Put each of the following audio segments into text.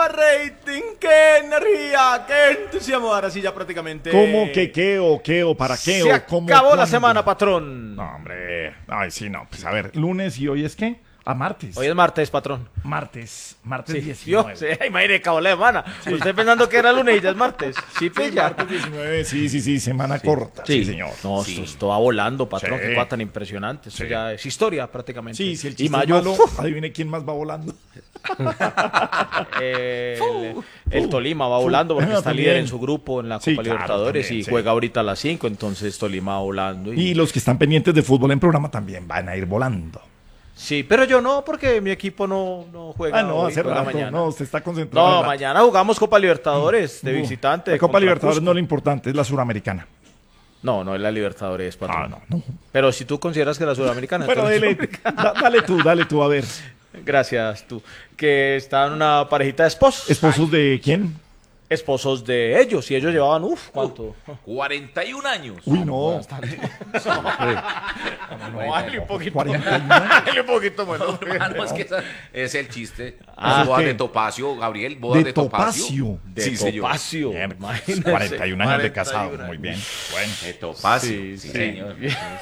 rating, qué energía, qué entusiasmo. Ahora sí ya prácticamente. ¿Cómo que qué o para qué Se o cómo? acabó la cuándo? semana, patrón. No, hombre. Ay, sí, no. Pues a ver, lunes y hoy es qué? A martes. Hoy es martes, patrón. Martes Sí, 19. sí, imagínate, acabó la semana. Usted pensando que era lunes y ya es martes. Sí, Sí, pilla. martes 19, sí, semana corta. Sí, señor. No, Sí. esto va volando, patrón. Sí. Qué cosa tan impresionante. Esto Sí. ya es historia prácticamente. Sí, si el y chiste mayo, es malo, ¡fuf! adivine quién más va volando. El Tolima va volando porque está También. líder en su grupo en la Copa Sí, claro, Libertadores también, y sí. juega ahorita a las 5, entonces Tolima va volando. Y los que están pendientes de fútbol en programa también van a ir volando. Sí, pero yo no, porque mi equipo no juega Ah, no, hoy, hace juega rato. mañana. No, usted está concentrado. No, en la- mañana jugamos Copa Libertadores de visitante. La Copa contra Libertadores Cusco. no es lo importante, es la suramericana. No es la Libertadores, patrón. No. Pero si tú consideras que la Sudamericana... Bueno, entonces- dale tú, a ver. Gracias, tú. Que están una parejita de esposos. ¿Esposos de quién? Esposos de ellos. Y ellos llevaban, ¿cuánto? 41 años. Uy, no. No, dale un poquito. 41. Dale un poquito, bueno. Hermano, es que es el chiste. Ah, Bodas ¿qué? de Topacio, Gabriel, bodas De de Topacio. Topacio. De Sí, señor. Topacio. Bien, Imagínese. 41 años de casado, 41 muy bien. Bueno. De Topacio, Sí, sí, sí. señor.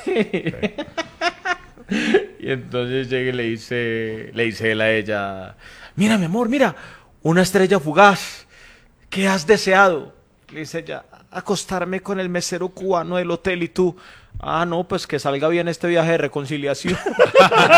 Y entonces llega y le dice él a ella, mira, mi amor, mira, una estrella fugaz. ¿Qué has deseado? Le dice ella, acostarme con el mesero cubano del hotel y tú. Ah, no, pues que salga bien este viaje de reconciliación.